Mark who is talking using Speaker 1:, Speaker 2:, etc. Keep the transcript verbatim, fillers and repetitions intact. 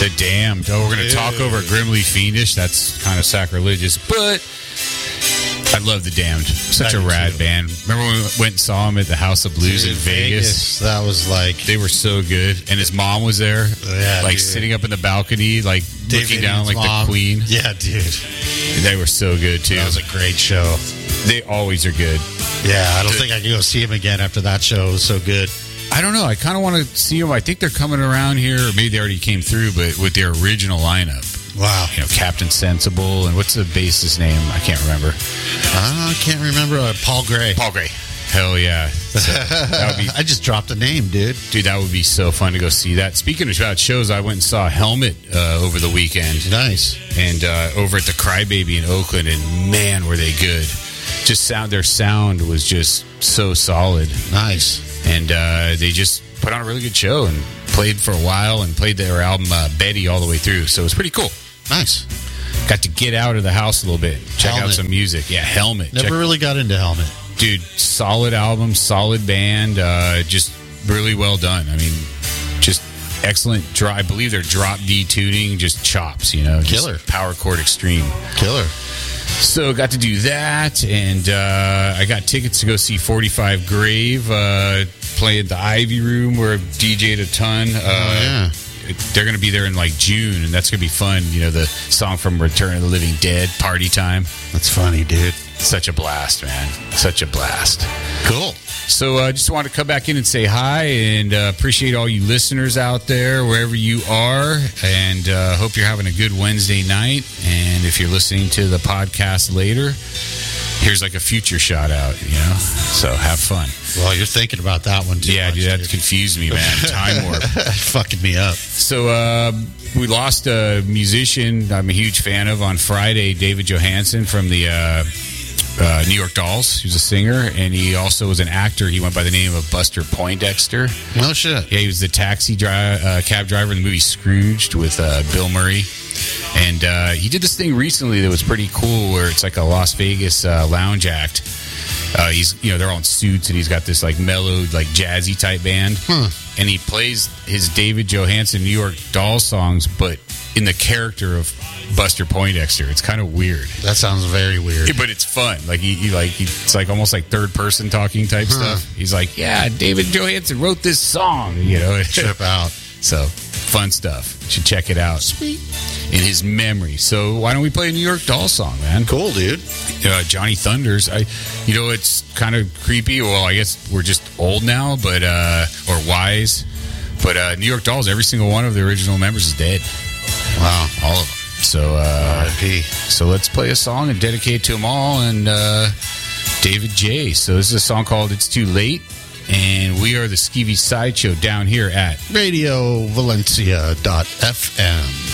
Speaker 1: The Damned. Oh, we're going to talk over Grimly Fiendish. That's kind of sacrilegious, but I love The Damned. Such
Speaker 2: I
Speaker 1: a
Speaker 2: do
Speaker 1: rad
Speaker 2: too.
Speaker 1: band. Remember when we went and saw them at the House of Blues
Speaker 2: Dude,
Speaker 1: in Vegas?
Speaker 2: That was like
Speaker 1: They were so good. And his mom was there,
Speaker 2: Yeah,
Speaker 1: like
Speaker 2: dude.
Speaker 1: sitting up in the balcony, like
Speaker 2: Dave
Speaker 1: looking down
Speaker 2: Vivian's
Speaker 1: like
Speaker 2: mom.
Speaker 1: the queen.
Speaker 2: Yeah, dude.
Speaker 1: They were so good, too.
Speaker 2: That was a great show.
Speaker 1: They always are good.
Speaker 2: Yeah, I don't think I can go see him again after that show. It was so good.
Speaker 1: I don't know. I kind of want to see them. I think they're coming around here, or maybe they already came through, but with their original lineup.
Speaker 2: Wow.
Speaker 1: You know, Captain Sensible, and what's the bassist name? I can't remember.
Speaker 2: Uh, I can't remember. Uh, Paul Gray.
Speaker 1: Paul Gray. Hell yeah. So that would be,
Speaker 2: I just dropped a name, dude.
Speaker 1: dude, that would be so fun to go see that. Speaking of about shows, I went and saw Helmet uh, over the weekend.
Speaker 2: Nice.
Speaker 1: And uh, over at the Crybaby in Oakland, and man, were they good. Just sound, their sound was just so solid.
Speaker 2: Nice.
Speaker 1: And uh, they just put on a really good show and played for a while and played their album uh, Betty all the way through. So it was pretty cool.
Speaker 2: Nice.
Speaker 1: Got to get out of the house a little bit, check
Speaker 2: Helmet.
Speaker 1: out some music. Yeah, Helmet.
Speaker 2: Never
Speaker 1: Check-
Speaker 2: really got into Helmet.
Speaker 1: dude, solid album, solid band, uh, just really well done. I mean, just excellent. Dry, I believe their drop D tuning just chops, you know, just
Speaker 2: Killer.
Speaker 1: power chord extreme.
Speaker 2: Killer.
Speaker 1: So got to do that, and uh, I got tickets to go see forty-five Grave uh, play at the Ivy Room, where I've D J'd a ton. Uh,
Speaker 2: Oh, yeah.
Speaker 1: They're going to be there in like June, and that's going to be fun. You know, the song from Return of the Living Dead, Party Time.
Speaker 2: That's funny, dude.
Speaker 1: Such a blast, man. Such a blast.
Speaker 2: Cool.
Speaker 1: So I uh, just wanted to come back in and say hi, and uh, appreciate all you listeners out there, wherever you are, and uh, hope you're having a good Wednesday night. And if you're listening to the podcast later, here's like a future shout out, you know? So have fun.
Speaker 2: Well, you're thinking about that one, too.
Speaker 1: Yeah,
Speaker 2: much,
Speaker 1: dude, that confused me, man. Time warp.
Speaker 2: Fucking me up.
Speaker 1: So uh, we lost a musician I'm a huge fan of on Friday, David Johansen from the uh, uh, New York Dolls. He was a singer, and he also was an actor. He went by the name of Buster Poindexter.
Speaker 2: No shit.
Speaker 1: Yeah, he was the taxi dri- uh, cab driver in the movie Scrooged with uh, Bill Murray. And uh, he did this thing recently that was pretty cool, where it's like a Las Vegas uh, lounge act. Uh, he's, you know, they're all in suits, and he's got this like mellowed, like jazzy type band,
Speaker 2: Huh.
Speaker 1: and he plays his David Johansen New York Dolls songs, but in the character of Buster Poindexter. It's kind of weird,
Speaker 2: That sounds very weird.
Speaker 1: but it's fun. Like he, he like he, it's like almost like third person talking type
Speaker 2: Huh.
Speaker 1: stuff. He's like, yeah, David Johansen wrote this song, you know.
Speaker 2: Trip out.
Speaker 1: So fun stuff. You should check it out.
Speaker 2: Sweet.
Speaker 1: In his memory. So why don't we play a New York Doll song, man?
Speaker 2: Cool, dude.
Speaker 1: Uh, Johnny Thunders. I, you know, it's kind of creepy. Well, I guess we're just old now, but uh, or wise. But uh, New York Dolls, every single one of the original members is dead.
Speaker 2: Wow.
Speaker 1: All of them. So, uh,
Speaker 2: R I P
Speaker 1: so let's play a song and dedicate to them all. And uh, David J. So this is a song called "It's Too Late," and we are the Skeevy Sideshow down here at
Speaker 2: Radio Valencia dot F M.